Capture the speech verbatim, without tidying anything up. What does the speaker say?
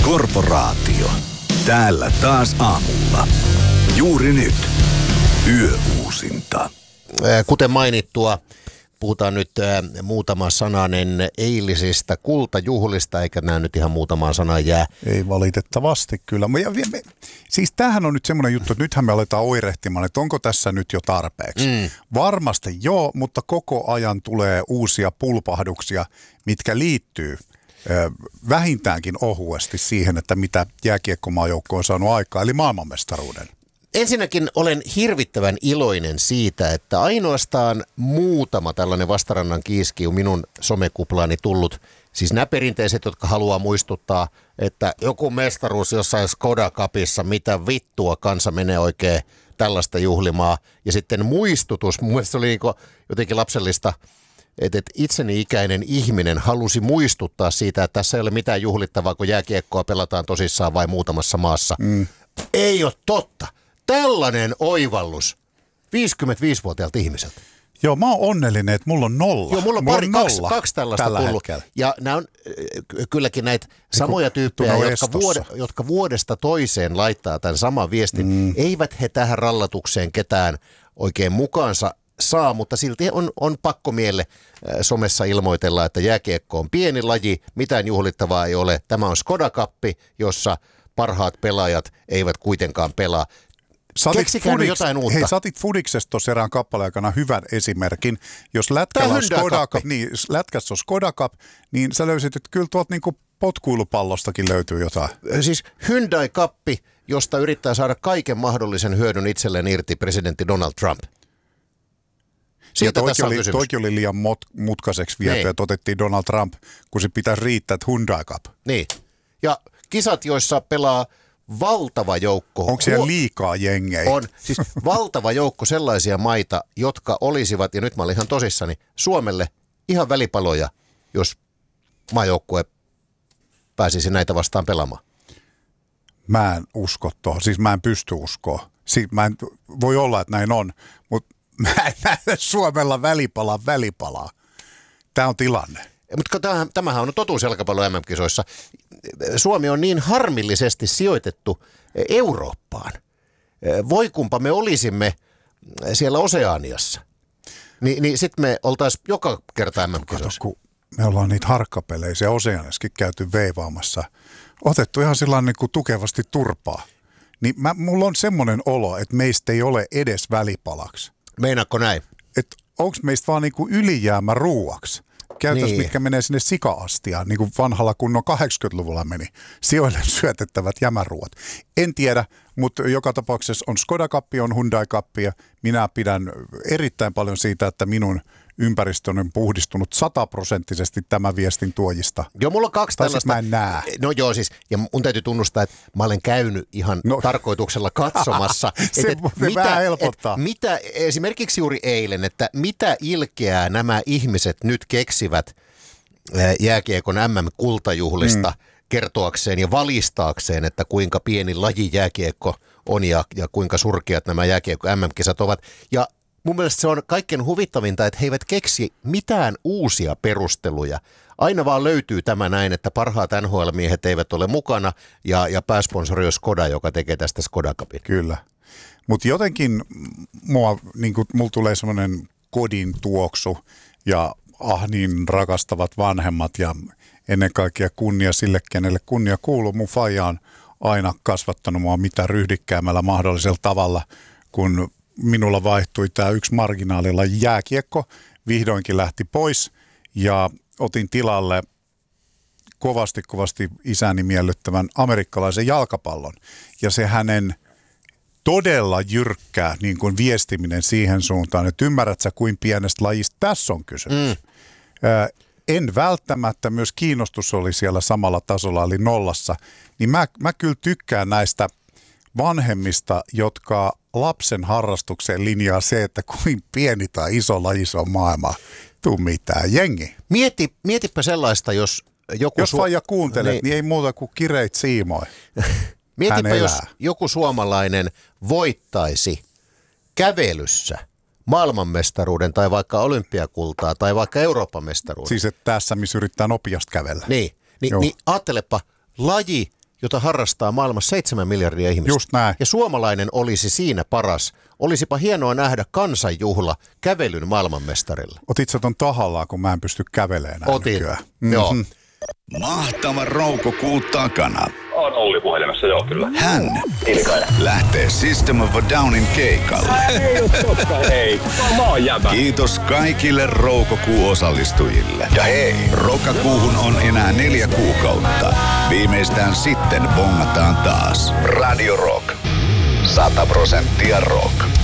Korporaatio. Täällä taas aamulla. Juuri nyt. Yöuusinta. Kuten mainittua, puhutaan nyt muutama sananen eilisistä kultajuhlista, eikä nämä nyt ihan muutamaan sanaan jää. Ei valitettavasti kyllä. Siis tämähän on nyt semmoinen juttu, että nythän me aletaan oirehtimaan, että onko tässä nyt jo tarpeeksi. Mm. Varmasti joo, mutta koko ajan tulee uusia pulpahduksia, mitkä liittyy vähintäänkin ohuesti siihen, että mitä jääkiekkomaajoukko on saanut aikaa, eli maailmanmestaruuden. Ensinnäkin olen hirvittävän iloinen siitä, että ainoastaan muutama tällainen vastarannan kiiski on minun somekuplaani tullut. Siis nämä perinteiset, jotka haluaa muistuttaa, että joku mestaruus jossain Skoda Cupissa, mitä vittua kansa menee oikein tällaista juhlimaa. Ja sitten muistutus, mun mielestä se oli jotenkin lapsellista, että itseni ikäinen ihminen halusi muistuttaa siitä, että tässä ei ole mitään juhlittavaa, kun jääkiekkoa pelataan tosissaan vain muutamassa maassa. Mm. Ei ole totta. Tällainen oivallus viisikymmentäviisivuotiaalta ihmiseltä. Joo, mä oon onnellinen, että mulla on nolla. Joo, mulla on, mulla pari, on kaksi, kaksi tällaista tullut. Hetkellä. Ja nämä on äh, kylläkin näitä samoja tyyppejä, jotka, vuode, jotka vuodesta toiseen laittaa tämän saman viestin. Mm. Eivät he tähän rallatukseen ketään oikein mukaansa saa, mutta silti on, on pakko mielle äh, somessa ilmoitella, että jääkiekko on pieni laji, mitään juhlittavaa ei ole. Tämä on Skoda Cup, jossa parhaat pelaajat eivät kuitenkaan pelaa. Keksikää nyt jotain uutta. Hei, sä otit Fudiksesta tuossa erään kappaleen aikana hyvän esimerkin. Jos lätkällä on Skoda Cup, niin, lätkässä on Skoda Cup, niin sä löysit, että kyllä tuolta niin potkuilupallostakin löytyy jotain. Siis Hyundai Cup, josta yrittää saada kaiken mahdollisen hyödyn itselleen irti presidentti Donald Trump. Siitä tässä on kysymys. Toikin oli liian mot, mutkaiseksi viety, niin. Että otettiin Donald Trump, kun se pitäisi riittää, että Hyundai Cup. Niin, ja kisat, joissa pelaa valtava joukko. Onko siellä liikaa jengejä? On, siis valtava joukko sellaisia maita, jotka olisivat, ja nyt mä olin ihan tosissani, Suomelle ihan välipaloja, jos maajoukkue pääsisi näitä vastaan pelaamaan. Mä en usko tuohon, siis mä en pysty uskoa. Siis mä en, voi olla, että näin on, mutta mä en näe Suomella välipalaa välipalaa. Tämä on tilanne. Mutta tämähän on totuus jalkapallon M M-kisoissa. Suomi on niin harmillisesti sijoitettu Eurooppaan. Voi kumpa me olisimme siellä Oseaniassa. Ni, niin sitten me oltaisiin joka kerta M M-kisoissa. Kato, me ollaan niitä harkkapelejä siellä Oseaniassakin käyty veivaamassa. Otettu ihan sillä niin kuin tukevasti turpaa. Niin mä, mulla on semmoinen olo, että meistä ei ole edes välipalaksi. Meinaatko näin? Että onko meistä vaan niin kuin ylijäämä ruuaksi? Käytäisiin, niin. Mitkä menee sinne sika-astiaan, niin kuin vanhalla kunnon kahdeksankymmentäluvulla meni, sijoille syötettävät jämäruot. En tiedä, mutta joka tapauksessa on Skoda Cup, on Hyundai Cup, ja minä pidän erittäin paljon siitä, että minun ympäristöni on puhdistunut sataprosenttisesti tämän viestin tuojista. Joo, mulla on kaksi tai tällaista. Mä en näe. No joo siis, ja mun täytyy tunnustaa, että mä olen käynyt ihan no. tarkoituksella katsomassa. se et, et, mitä, vähän helpottaa. Et, mitä, esimerkiksi juuri eilen, että mitä ilkeää nämä ihmiset nyt keksivät jääkiekon M M-kultajuhlista mm. kertoakseen ja valistaakseen, että kuinka pieni laji jääkiekko on ja, ja kuinka surkeat nämä jääkiekko M M-kisat ovat. Ja mun mielestä se on kaikkein huvittavinta, että he eivät keksi mitään uusia perusteluja. Aina vaan löytyy tämä näin, että parhaat N H L-miehet eivät ole mukana ja, ja pääsponsori on Skoda, joka tekee tästä Skoda Cupin. Kyllä. Mutta jotenkin mua, niin kun, mulla tulee semmoinen kodin tuoksu ja ah niin rakastavat vanhemmat ja ennen kaikkea kunnia sille, kenelle kunnia kuuluu. Mun faija on aina kasvattanut mua mitä ryhdikkäämällä mahdollisella tavalla, kun minulla vaihtui tämä yksi marginaalilla jääkiekko, vihdoinkin lähti pois ja otin tilalle kovasti kovasti isäni miellyttävän amerikkalaisen jalkapallon. Ja se hänen todella jyrkkää niin kuin viestiminen siihen suuntaan, että ymmärrät sä kuin pienestä lajista tässä on kysymys. Mm. En välttämättä, myös kiinnostus oli siellä samalla tasolla, eli nollassa, niin mä, mä kyllä tykkään näistä vanhemmista, jotka lapsen harrastukseen linjaa se, että kuin pieni tai iso laji se on maailma. Tuu mitään, jengi. Mieti, mietipä sellaista, jos joku... Jos faija kuuntelet, niin... niin ei muuta kuin kireit siimoi. Mietipä, jos joku suomalainen voittaisi kävelyssä maailmanmestaruuden tai vaikka olympiakultaa tai vaikka Euroopan mestaruuden. Siis että tässä, missä yrittää nopeasti kävellä. Niin, Ni, niin ajattelepa laji, jota harrastaa maailmassa seitsemän miljardia ihmistä. Just näin. Ja suomalainen olisi siinä paras. Olisipa hienoa nähdä kansanjuhla kävelyn maailmanmestarilla. Otit sä ton tahallaan, kun mä en pysty kävelemään Otin, nykyään. joo. Mhm. Mahtava Roukokuu takana. On Olli puhelimessa, joo kyllä. Hän Ilkainen. lähtee System of a Downin keikalle. Ei oo totta, hei. Mä oon jäbä. Kiitos kaikille Roukokuu-osallistujille. Ja hei, Rokakuuhun on enää neljä kuukautta. Viimeistään sitten bongataan taas. Radio Rock. Sata prosenttia rock.